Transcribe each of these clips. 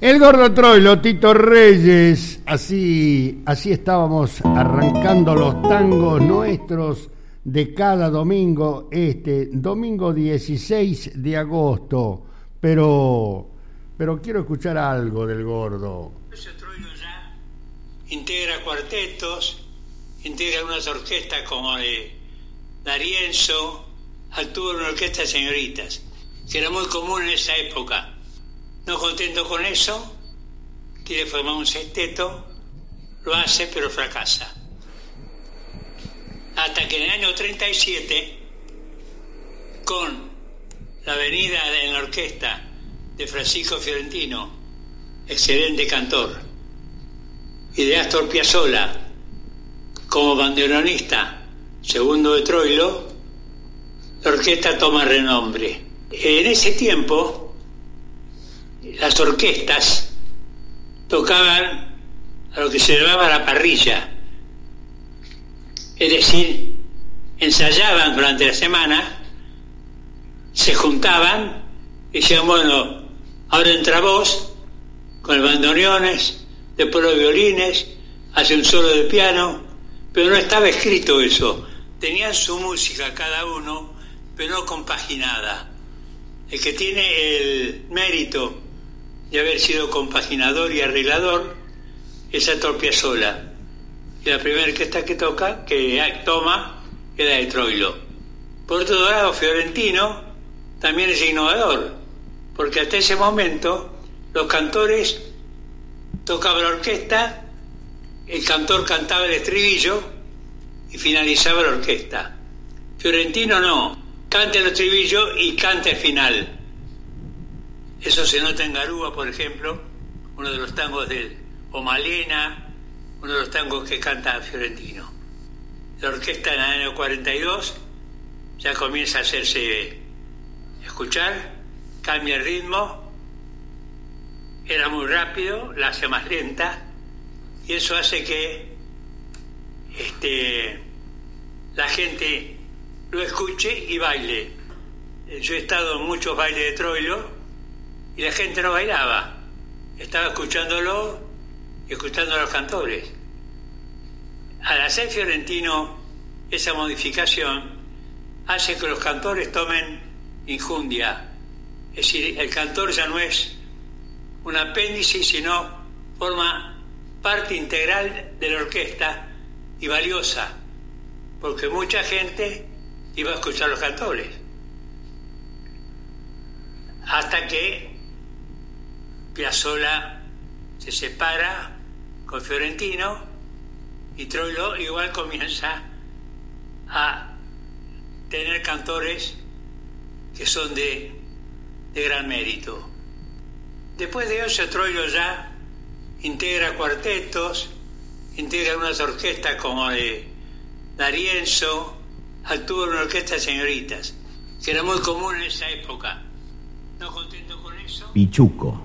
El Gordo Troilo, Tito Reyes, así estábamos arrancando los tangos nuestros de cada domingo, domingo 16 de agosto, pero quiero escuchar algo del Gordo. Ese Troilo ya integra cuartetos, integra unas orquestas como de D'Arienzo, actuó en una orquesta de señoritas, que era muy común en esa época. No contento con eso, quiere formar un sexteto, lo hace pero fracasa. Hasta que en el año 37, con la venida en la orquesta de Francisco Fiorentino, excelente cantor, y de Astor Piazzolla como bandoneonista, segundo de Troilo, la orquesta toma renombre. En ese tiempo, las orquestas tocaban a lo que se llamaba la parrilla, es decir, ensayaban durante la semana, se juntaban y decían, bueno, ahora entra vos con el bandoneones, después los violines, hace un solo de piano, pero no estaba escrito eso, tenían su música cada uno, pero no compaginada. El que tiene el mérito de haber sido compaginador y arreglador es Astor Piazzolla, y la primera orquesta que toma es la de Troilo. Por otro lado, Fiorentino también es innovador, porque hasta ese momento los cantores tocaban la orquesta, el cantor cantaba el estribillo y finalizaba la orquesta. Fiorentino no, canta el estribillo y canta el final. Eso se nota en Garúa, por ejemplo, uno de los tangos o Malena, uno de los tangos que canta Fiorentino. La orquesta en el año 42 ya comienza a hacerse escuchar, cambia el ritmo, era muy rápido, la hace más lenta, y eso hace que la gente lo escuche y baile. Yo he estado en muchos bailes de Troilo y la gente no bailaba, estaba escuchándolo y escuchando a los cantores. Al hacer Fiorentino esa modificación, hace que los cantores tomen injundia, es decir, el cantor ya no es un apéndice, sino forma parte integral de la orquesta y valiosa, porque mucha gente iba a escuchar a los cantores. Hasta que Piazzolla se separa con Fiorentino y Troilo igual comienza a tener cantores que son de gran mérito. Después de eso, Troilo ya integra cuartetos, integra unas orquestas como de D'Arienzo, actúa en una orquesta de señoritas, que era muy común en esa época. No contento con eso, Pichuco.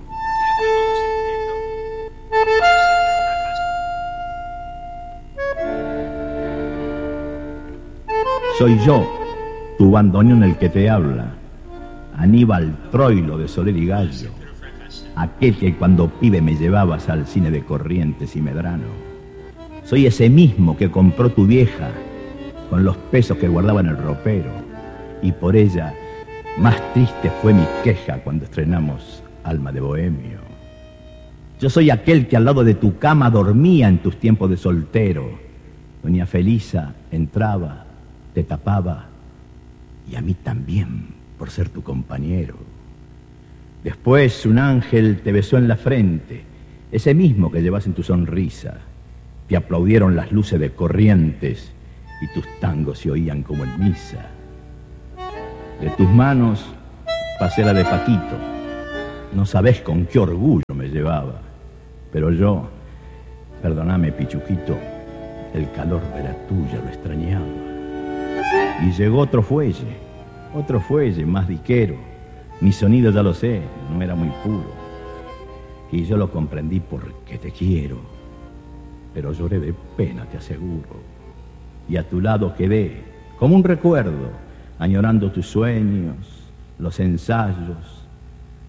Soy yo, tu bandoneón el que te habla, Aníbal Troilo de Soler y Gallo, aquel que cuando pibe me llevabas al cine de Corrientes y Medrano. Soy ese mismo que compró tu vieja con los pesos que guardaba en el ropero, y por ella más triste fue mi queja cuando estrenamos Alma de Bohemio. Yo soy aquel que al lado de tu cama dormía en tus tiempos de soltero. Doña Felisa entraba, te tapaba, y a mí también, por ser tu compañero. Después un ángel te besó en la frente, ese mismo que llevas en tu sonrisa. Te aplaudieron las luces de Corrientes y tus tangos se oían como en misa. De tus manos pasé la de Paquito. No sabés con qué orgullo me llevaba, pero yo, perdóname, Pichuquito, el calor de la tuya lo extrañaba. Y llegó otro fuelle más diquero. Mi sonido, ya lo sé, no era muy puro, y yo lo comprendí porque te quiero, pero lloré de pena, te aseguro, y a tu lado quedé como un recuerdo, añorando tus sueños, los ensayos,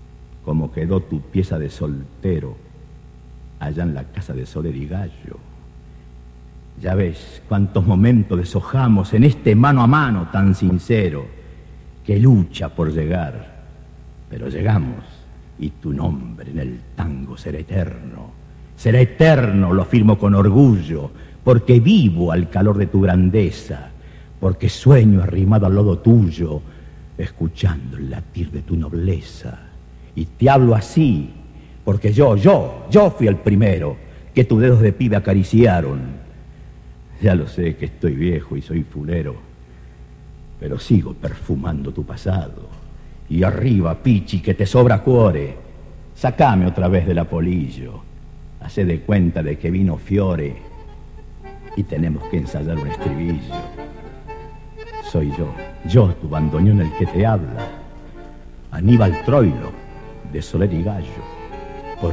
como quedó tu pieza de soltero allá en la casa de Soler y Gallo. Ya ves cuántos momentos deshojamos en este mano a mano tan sincero que lucha por llegar, pero llegamos y tu nombre en el tango será eterno, lo afirmo con orgullo, porque vivo al calor de tu grandeza, porque sueño arrimado al lodo tuyo, escuchando el latir de tu nobleza. Y te hablo así, porque yo fui el primero que tus dedos de pibe acariciaron. Ya lo sé que estoy viejo y soy fulero, pero sigo perfumando tu pasado. Y arriba, pichi, que te sobra cuore, sacame otra vez del apolillo, hacé de cuenta de que vino Fiore y tenemos que ensayar un estribillo. Soy yo tu bandoneón el que te habla, Aníbal Troilo, de Soler y Gallo, por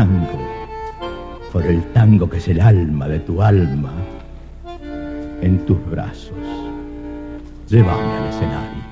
el tango que es el alma de tu alma, en tus brazos, llévame al escenario.